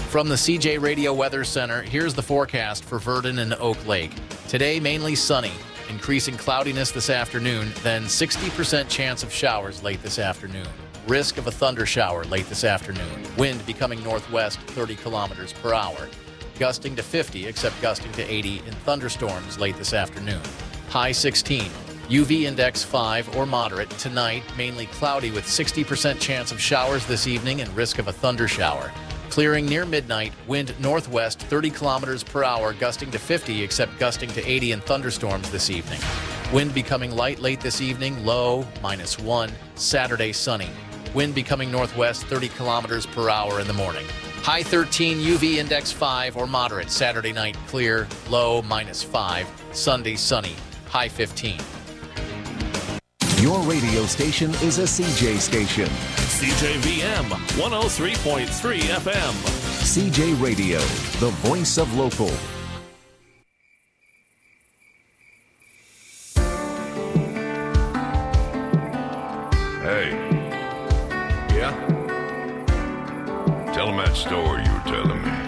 From the CJ Radio Weather Center, here's the forecast for Verdon and Oak Lake. Today, mainly sunny, increasing cloudiness this afternoon, then 60% chance of showers late this afternoon. Risk of a thunder shower late this afternoon. Wind becoming northwest 30 kilometers per hour. Gusting to 50, except gusting to 80 in thunderstorms late this afternoon. High 16. UV index 5 or moderate. Tonight, mainly cloudy with 60% chance of showers this evening and risk of a thunder shower. Clearing near midnight, wind northwest 30 kilometers per hour, gusting to 50, except gusting to 80 in thunderstorms this evening. Wind becoming light late this evening, low -1. Saturday, sunny. Wind becoming northwest 30 kilometers per hour in the morning. High 13, UV index 5 or moderate. Saturday night, clear, low -5. Sunday, sunny, high 15. Your radio station is a CJ station. CJVM 103.3 FM. CJ Radio, the voice of local. Hey. Yeah? Tell him that story you were telling me.